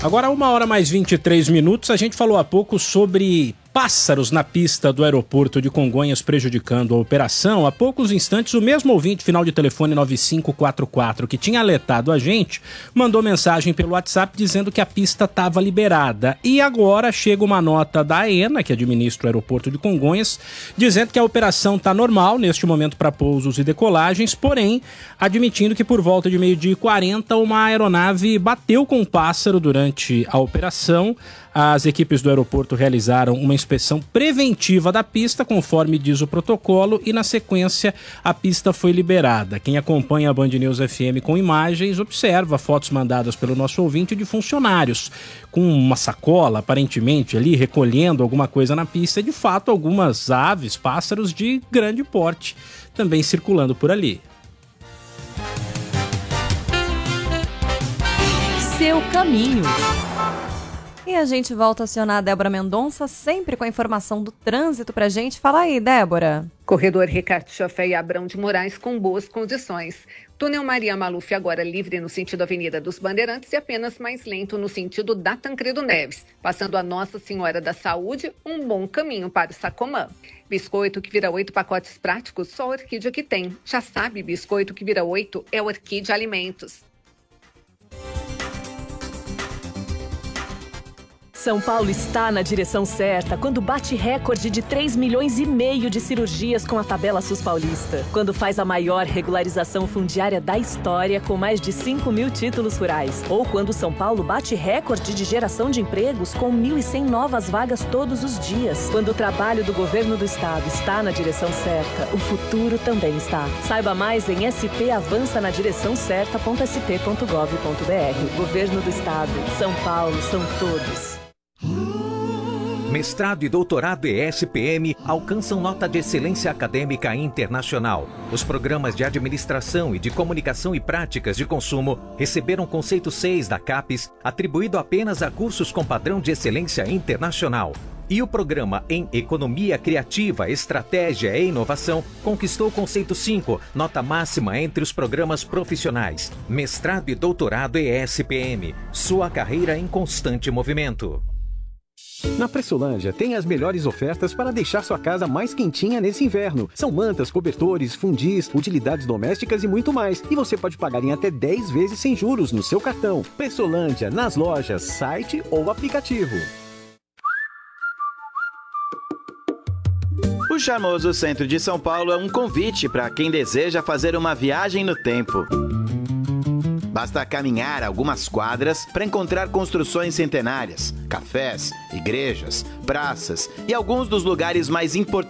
Agora, 1h mais 23, a gente falou há pouco sobre pássaros na pista do aeroporto de Congonhas prejudicando a operação. Há poucos instantes, o mesmo ouvinte, final de telefone 9544, que tinha alertado a gente, mandou mensagem pelo WhatsApp dizendo que a pista estava liberada. E agora chega uma nota da AENA, que administra o aeroporto de Congonhas, dizendo que a operação está normal neste momento para pousos e decolagens, porém admitindo que por volta de 12h40 uma aeronave bateu com um pássaro durante a operação. As equipes do aeroporto realizaram uma inspeção preventiva da pista, conforme diz o protocolo, e na sequência a pista foi liberada. Quem acompanha a Band News FM com imagens observa fotos mandadas pelo nosso ouvinte de funcionários com uma sacola, aparentemente ali, recolhendo alguma coisa na pista, e de fato algumas aves, pássaros de grande porte também circulando por ali. Seu caminho. E a gente volta a acionar a Débora Mendonça, sempre com a informação do trânsito pra gente. Fala aí, Débora. Corredor Ricardo Chafé e Abrão de Moraes com boas condições. Túnel Maria Maluf agora livre no sentido Avenida dos Bandeirantes e apenas mais lento no sentido da Tancredo Neves. Passando a Nossa Senhora da Saúde, um bom caminho para o Sacomã. Biscoito que vira 8 pacotes práticos, só a Orquídea que tem. Já sabe, biscoito que vira 8 é Orquídea Alimentos. São Paulo está na direção certa quando bate recorde de 3,5 milhões de cirurgias com a tabela SUS paulista. Quando faz a maior regularização fundiária da história com mais de 5 mil títulos rurais. Ou quando São Paulo bate recorde de geração de empregos com 1.100 novas vagas todos os dias. Quando o trabalho do governo do estado está na direção certa, o futuro também está. Saiba mais em spavançanadireçãocerta.sp.gov.br. Governo do estado. São Paulo são todos. Mestrado e doutorado ESPM alcançam nota de excelência acadêmica internacional. Os programas de administração e de comunicação e práticas de consumo receberam conceito 6 da CAPES, atribuído apenas a cursos com padrão de excelência internacional. E o programa em Economia Criativa, Estratégia e Inovação conquistou o conceito 5, nota máxima entre os programas profissionais. Mestrado e doutorado ESPM, sua carreira em constante movimento. Na Pressolândia tem as melhores ofertas para deixar sua casa mais quentinha nesse inverno. São mantas, cobertores, fundis, utilidades domésticas e muito mais. E você pode pagar em até 10 vezes sem juros no seu cartão. Pressolândia, nas lojas, site ou aplicativo. O charmoso centro de São Paulo é um convite para quem deseja fazer uma viagem no tempo. Basta caminhar algumas quadras para encontrar construções centenárias, cafés, igrejas, praças e alguns dos lugares mais importantes